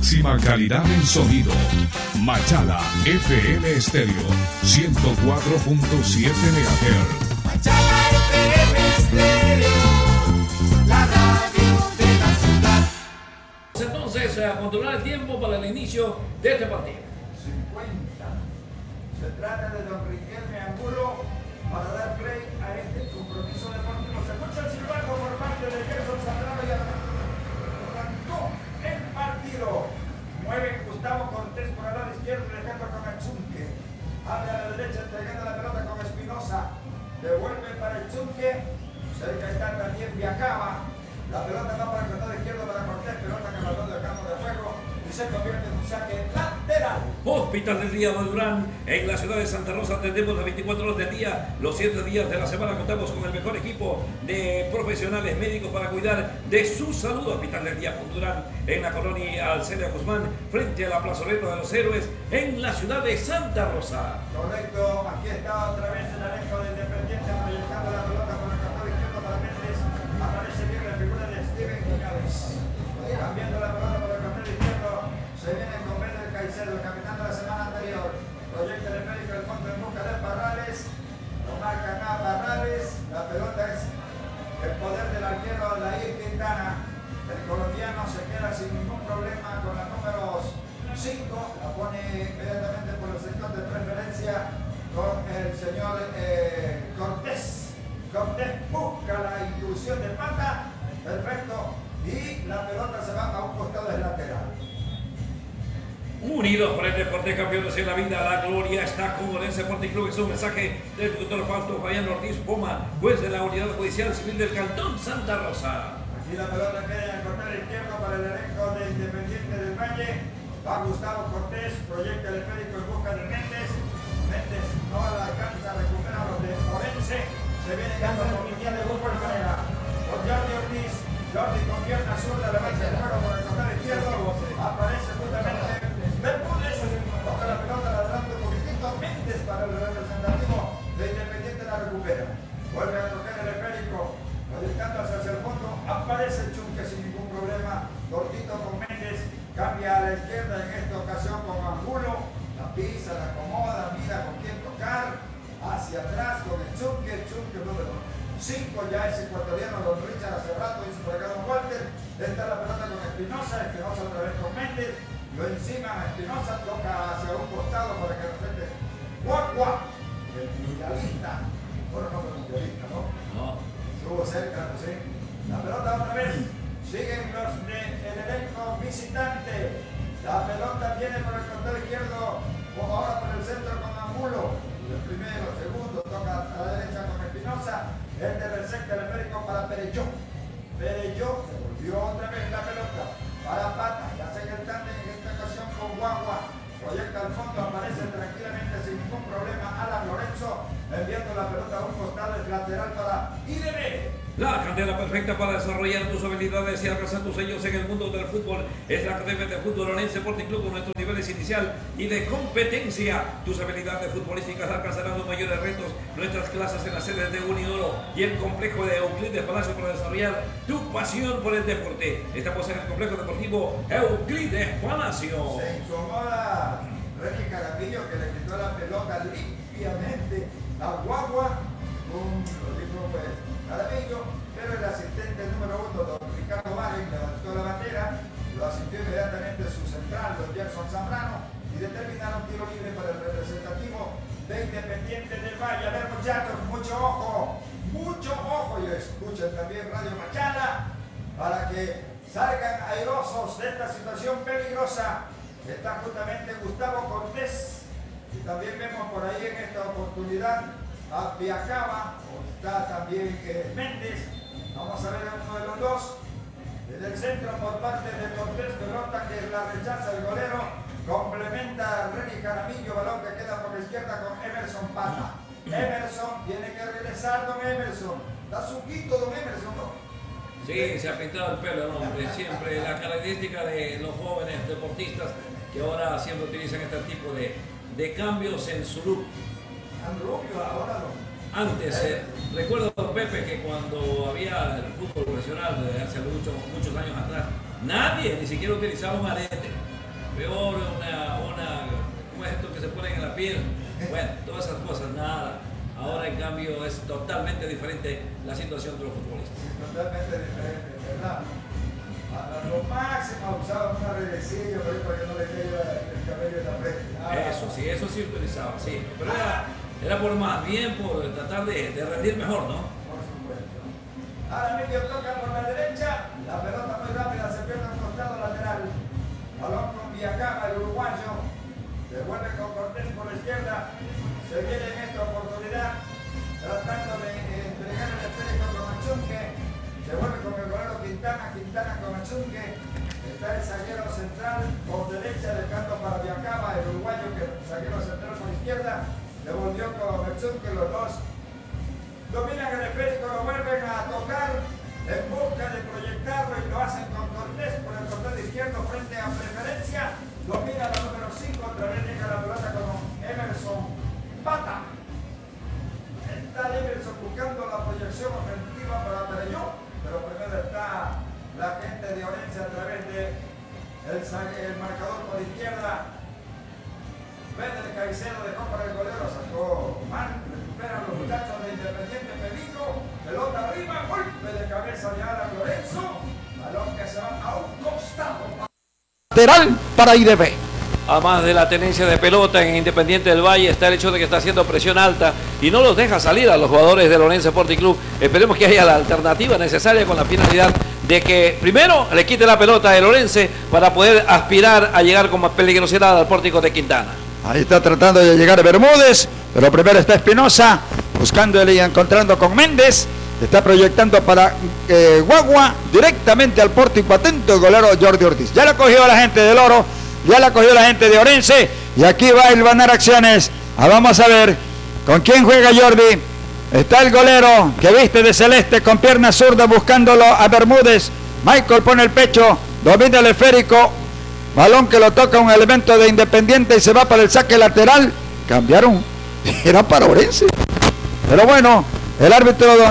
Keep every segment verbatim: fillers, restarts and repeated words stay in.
máxima calidad en sonido. Machala F M Estéreo ciento cuatro punto siete megahertz. Machala F M Estéreo, la radio de la ciudad. Entonces, a controlar el tiempo para el inicio de este partido. cincuenta. Se trata de don Riquelme Angulo para dar play a este compromiso deportivo. Se escucha el silbato por parte de Gerson Zambrano y arrancó el partido. Mueve Gustavo Cortés por el lado izquierdo, dejando con el Chunque. Abre a la derecha, entregando la pelota con Espinosa. Devuelve para el Chunque. Cerca está también Viacaba. La pelota va para el costado izquierdo para Cortés. Pelota que mandó del campo de juego. Y se convierte en un saque lateral. Hospital del Día de Durán, en la ciudad de Santa Rosa atendemos las veinticuatro horas del día, los siete días de la semana. Contamos con el mejor equipo de profesionales médicos para cuidar de su salud. Hospital del Día Durán, en la colonia Alcelia Guzmán, frente a la plazoleta de los héroes, en la ciudad de Santa Rosa. Correcto, aquí está otra vez el elenco de Independiente proyectando la pelota por el costado izquierdo para Méndez. Aparece bien la figura de Steven Quiñones. Cambiando la pelota por el costado izquierdo, se viene con Pedro Caicedo, el capitán de la semana anterior. Proyecta el esférico del fondo en busca de Parrales. Lo marcan a Parrales. La pelota es el poder del arquero Aldair Quintana. El colombiano se queda sin ningún problema con la número cinco. La pone inmediatamente por el sector de preferencia con el señor eh, Cortés. Cortés busca la inclusión de pata. Perfecto. Y la pelota se va a un costado del lateral. Unidos por el deporte, campeones en la vida, la gloria está con Orense Sporting Club. Es un mensaje del doctor Fausto Fabián Ortiz Poma, juez de la Unidad Judicial Civil del Cantón Santa Rosa. Aquí la pelota queda en el costado izquierdo para el elenco de Independiente del Valle. Va Gustavo Cortés, proyecta el esférico en busca de Méndez. Méndez no la alcanza a recuperar los de Orense. Se viene dando por Miguel de Grupo de manera. Por Jordi Ortiz. Jordi con pierna zurda, levanta el juego por el costado izquierdo. Aparece justamente Bermúdez. Toca la pelota, la adelanta un poquitito. Méndez para el representativo de Independiente la recupera. Vuelve a tocar el esférico. Proyectando hacia el fondo. Aparece el Chunque sin ningún problema. Cortito con Méndez. Cambia a la izquierda en esta ocasión con Angulo. La pisa, la acomoda, mira con quién tocar. Hacia atrás con el Chunque. El Chunque número cinco ya es ecuatoriano. Don Richard hace rato hizo por acá Don Walter. Está la pelota con Espinosa. Espinosa otra vez con Méndez. Lo encima Espinosa. Toca hacia un costado para que respete Guagua. El mundialista. Bueno, no fue mundialista, ¿no? No. Estuvo cerca, no sé. La pelota otra vez. Siguen los del elenco visitante. La pelota viene por el costado izquierdo. Ahora por el centro con Angulo. El primero, segundo, toca a la derecha con Espinosa. El de resecta el esférico para Perelló. Perelló devolvió otra vez la pelota para Pata. Ya hace el tándem en esta ocasión con Guagua. Proyecta al fondo, aparece tranquilamente sin ningún problema Alan Lorenzo, enviando la pelota a un costado del lateral para I D B. La cantera perfecta para desarrollar tus habilidades y alcanzar tus sueños en el mundo del fútbol es la Academia de Fútbol Orense Sporting Club con nuestros niveles inicial y de competencia. Tus habilidades futbolísticas alcanzarán los mayores retos. Nuestras clases en las sedes de Unioro y el complejo de Euclides Palacio para desarrollar tu pasión por el deporte. Estamos en el complejo deportivo Euclides Palacio. Se incomoda Remy Caramillo, que le quitó la pelota limpiamente a Guagua. Un, lo dijo pues Caramillo, pero el asistente número uno, don Ricardo Varen, levantó la bandera, lo asistió inmediatamente su central, don Gerson Zambrano, y determinaron tiro libre para el representativo de Independiente del Valle. A ver, muchachos, mucho ojo, mucho ojo, y escuchen también Radio Machala para que salgan airosos de esta situación peligrosa. Está justamente Gustavo Cortés, y también vemos por ahí en esta oportunidad a Viacaba, está también eh, Méndez. Vamos a ver a uno de los dos. Desde el centro por parte de Cortés, pelota que la rechaza el golero. Complementa a Remy Jaramillo, balón que queda por la izquierda con Emerson Pata. Emerson tiene que regresar, don Emerson. Da su quito, don Emerson, ¿no? Sí, se ha pintado el pelo, ¿no? Hombre, siempre la característica de los jóvenes deportistas que ahora siempre utilizan este tipo de, de cambios en su look. Rubio ahora no. Antes, eh, recuerdo, don Pepe, que cuando había el fútbol profesional de hace muchos, muchos años atrás, nadie ni siquiera utilizaba un arete. peor, una, una, ¿cómo es esto que se ponen en la piel? Bueno, todas esas cosas, nada. Ahora en cambio es totalmente diferente la situación de los futbolistas. Totalmente diferente, ¿verdad? A lo máximo usaban una redecilla por ahí para que no le caiga el cabello en la frente. Ah, Eso sí, eso sí utilizaba, sí. Pero era, era por más bien por tratar de, de rendir mejor, ¿no? por supuesto. Ahora Emilio toca por la derecha, la pelota muy rápida se pierde a un costado lateral. Balón con Villacama, el uruguayo. Devuelve con Cortés por la izquierda. Se viene en esta oportunidad tratando de entregar el esférico con Achunque. Devuelve con el golero Quintana, Quintana con Achunque. Está el zaguero central por derecha, dejando para Villacama, el uruguayo, que el zaguero central por izquierda. Devolvió con Achunque, los dos dominan el esférico, lo vuelven a tocar en busca de proyectarlo y lo hacen con Cortés por el costado izquierdo frente a Preferencia. Domina la número cinco, otra vez llega la pelota con Emerson Pata. Está Emerson buscando la proyección ofensiva para Perelló, pero primero está la gente de Orense a través de el, el marcador por izquierda. Vende el Caicedo, dejó para el golero, sacó mal, recuperan los muchachos de Independiente Peligro, pelota arriba, golpe de cabeza de Alan Lorenzo, balón que se va a un costado. Lateral para I D B. Además de la tenencia de pelota en Independiente del Valle, está el hecho de que está haciendo presión alta y no los deja salir a los jugadores del Orense Sporting Club. Esperemos que haya la alternativa necesaria con la finalidad de que primero le quite la pelota al Orense para poder aspirar a llegar con más peligrosidad al pórtico de Quintana. Ahí está tratando de llegar Bermúdez, pero primero está Espinosa, buscándole y encontrando con Méndez. Está proyectando para eh, Guagua, directamente al pórtico. Atento el golero Jordi Ortiz. Ya la cogió la gente del Oro, ya la cogió la gente de Orense, y aquí va a hilvanar acciones. Ah, vamos a ver con quién juega Jordi. Está el golero que viste de celeste con pierna zurda buscándolo a Bermúdez. Michael pone el pecho, domina el esférico. Balón que lo toca un elemento de Independiente y se va para el saque lateral. Cambiaron, era para Orense. Pero bueno, el árbitro don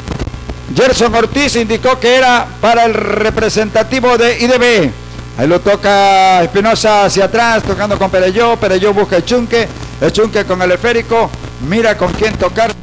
Gerson Ortiz indicó que era para el representativo de I D B. Ahí lo toca Espinosa hacia atrás, tocando con Perelló. Perelló busca el Chunque, el Chunque con el esférico. Mira con quién tocar.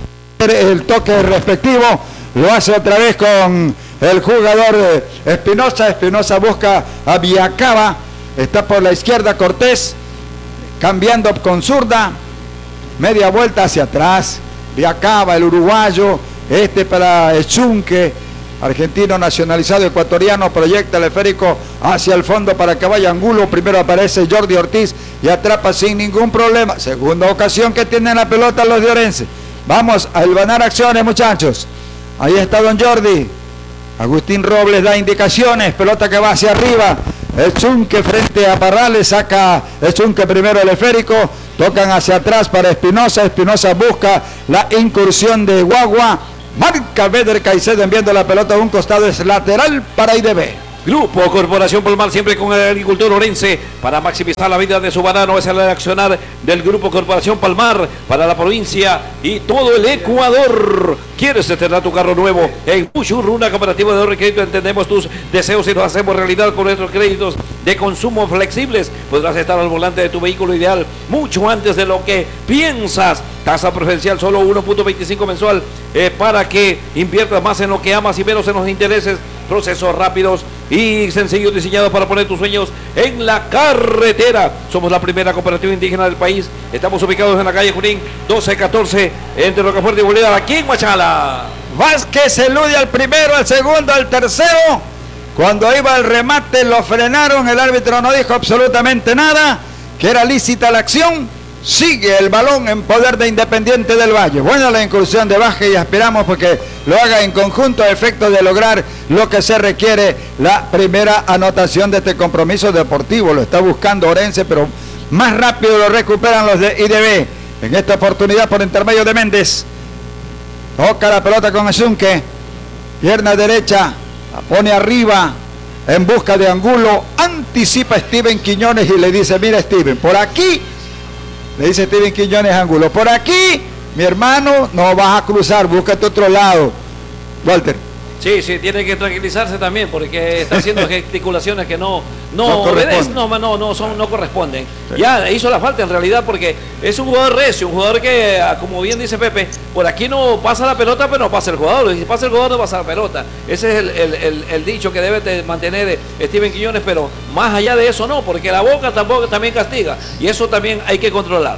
El toque respectivo lo hace otra vez con el jugador Espinosa. Espinosa busca a Villacaba, está por la izquierda Cortés, cambiando con zurda, media vuelta hacia atrás. Villacaba, el uruguayo, este para el Chunque, argentino nacionalizado ecuatoriano, proyecta el esférico hacia el fondo para que vaya Angulo. Primero aparece Jordi Ortiz y atrapa sin ningún problema. Segunda ocasión que tienen la pelota los de Orense. Vamos a hilvanar acciones, muchachos. Ahí está don Jordi. Agustín Robles da indicaciones, pelota que va hacia arriba. El Chunque frente a Parrales, saca el Chunque primero el esférico. Tocan hacia atrás para Espinosa. Espinosa busca la incursión de Guagua. Marca Beder Caicedo enviando la pelota a un costado, es lateral para I D B. Grupo Corporación Palmar, siempre con el agricultor orense, para maximizar la vida de su banano. Es el accionar del Grupo Corporación Palmar para la provincia y todo el Ecuador. ¿Quieres tener tu carro nuevo? En Puchurru, una cooperativa de ahorro y crédito, entendemos tus deseos y los hacemos realidad con nuestros créditos de consumo flexibles. Podrás estar al volante de tu vehículo ideal mucho antes de lo que piensas. Tasa preferencial solo uno punto veinticinco mensual eh, para que inviertas más en lo que amas y menos en los intereses. Procesos rápidos y sencillos diseñados para poner tus sueños en la carretera. Somos la primera cooperativa indígena del país. Estamos ubicados en la calle Junín doce catorce entre Rocafuerte y Bolívar, aquí en Machala. Vázquez elude al primero, al segundo, al tercero. Cuando iba al remate lo frenaron. El árbitro no dijo absolutamente nada, que era lícita la acción. Sigue el balón en poder de Independiente del Valle. Buena la incursión de Vázquez y aspiramos porque lo haga en conjunto a efecto de lograr lo que se requiere, la primera anotación de este compromiso deportivo. Lo está buscando Orense, pero más rápido lo recuperan los de I D B. En esta oportunidad por intermedio de Méndez. Toca la pelota con Achunque. Pierna derecha, la pone arriba en busca de Angulo. Anticipa Steven Quiñones y le dice, mira Steven, por aquí. Le dice Steven Quiñones a Angulo, por aquí, mi hermano, no vas a cruzar, búscate otro lado. Walter. Sí, sí, tiene que tranquilizarse también porque está haciendo gesticulaciones que no no No obedecen, no, no, no, son, no corresponden. Sí. Ya hizo la falta en realidad porque es un jugador recio, un jugador que, como bien dice Pepe, por aquí no pasa la pelota, pero no pasa el jugador. Y si pasa el jugador, no pasa la pelota. Ese es el, el, el, el dicho que debe de mantener Steven Quiñones, pero más allá de eso no, porque la boca tampoco también castiga y eso también hay que controlar.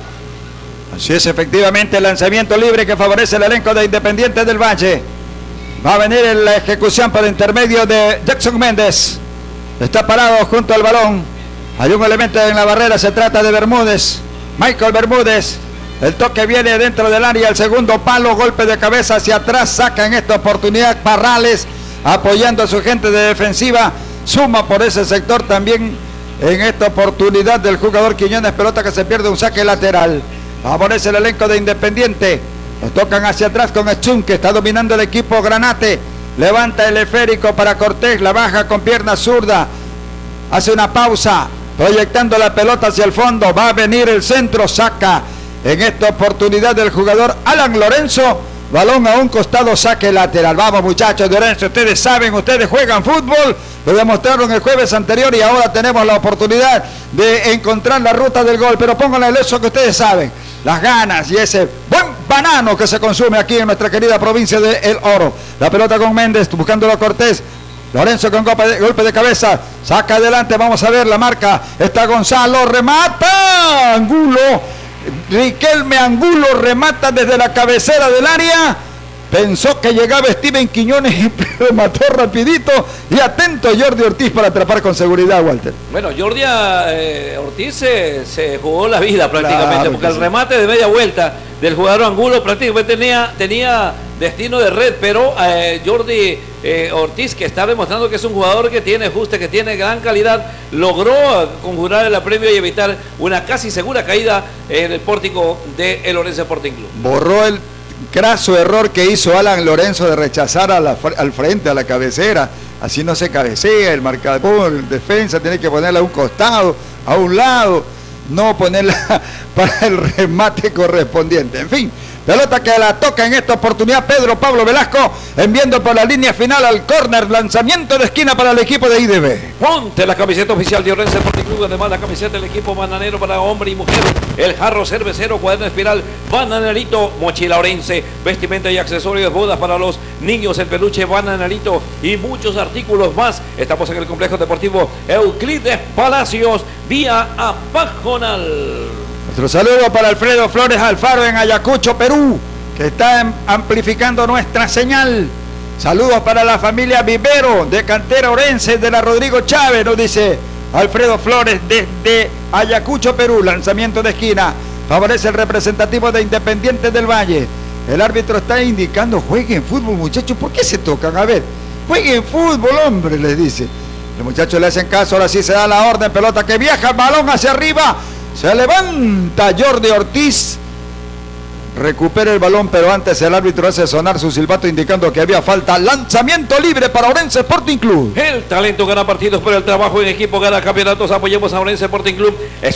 Así es, efectivamente, el lanzamiento libre que favorece el elenco de Independiente del Valle. Va a venir en la ejecución por intermedio de Jackson Méndez. Está parado junto al balón. Hay un elemento en la barrera, se trata de Bermúdez. Michael Bermúdez. El toque viene dentro del área, el segundo palo, golpe de cabeza hacia atrás, saca en esta oportunidad Parrales, apoyando a su gente de defensiva. Suma por ese sector también en esta oportunidad del jugador Quiñones, pelota que se pierde, un saque lateral. Favorece el elenco de Independiente. Lo tocan hacia atrás con Echun, que está dominando el equipo Granate. Levanta el esférico para Cortés, la baja con pierna zurda. Hace una pausa, proyectando la pelota hacia el fondo. Va a venir el centro, saca en esta oportunidad del jugador Alan Lorenzo. Balón a un costado, saque lateral. Vamos, muchachos de Lorenzo, ustedes saben, ustedes juegan fútbol. Lo demostraron el jueves anterior y ahora tenemos la oportunidad de encontrar la ruta del gol. Pero pónganle eso que ustedes saben, las ganas y ese buen banano que se consume aquí en nuestra querida provincia de El Oro. La pelota con Méndez, buscándolo a Cortés. Lorenzo con golpe de, golpe de cabeza, saca adelante, vamos a ver la marca. Está Gonzalo, remata. Angulo, Riquelme Angulo remata desde la cabecera del área. Pensó que llegaba Steven Quiñones y remató rapidito. Y atento Jordi Ortiz para atrapar con seguridad, Walter. Bueno, Jordi eh, Ortiz se, se jugó la vida prácticamente, Claro, porque el sí. remate de media vuelta del jugador Angulo prácticamente tenía, tenía destino de red, pero eh, Jordi eh, Ortiz, que está demostrando que es un jugador que tiene ajuste, que tiene gran calidad, logró conjurar el apremio y evitar una casi segura caída en el pórtico de el Orense Sporting Club. Borró el craso error que hizo Alan Lorenzo de rechazar a la, al frente, a la cabecera. Así no se cabecea el marcador, el defensa tiene que ponerla a un costado, a un lado, no ponerla para el remate correspondiente. En fin, pelota que la toca en esta oportunidad Pedro Pablo Velasco, enviando por la línea final al córner, lanzamiento de esquina para el equipo de I D B. Ponte la camiseta oficial de Orense Sporting Club, además la camiseta del equipo bananero para hombre y mujer, el jarro cervecero, cuaderno espiral, bananerito, mochila Orense, vestimenta y accesorios de bodas para los niños, el peluche bananerito y muchos artículos más. Estamos en el complejo deportivo Euclides Palacios, vía Apajonal. Nuestro saludo para Alfredo Flores Alfaro en Ayacucho, Perú, que está amplificando nuestra señal. Saludos para la familia Vivero de Cantera Orense de la Rodrigo Chávez, nos dice Alfredo Flores desde Ayacucho, Perú. Lanzamiento de esquina, favorece el representativo de Independiente del Valle. El árbitro está indicando, jueguen fútbol, muchachos. ¿Por qué se tocan? A ver, jueguen fútbol, hombre, les dice. Los muchachos le hacen caso, ahora sí se da la orden, pelota que viaja, el balón hacia arriba. Se levanta Jordi Ortiz, recupera el balón, pero antes el árbitro hace sonar su silbato indicando que había falta. Lanzamiento libre para Orense Sporting Club. El talento gana partidos, pero el trabajo en equipo gana campeonatos. Apoyemos a Orense Sporting Club. Es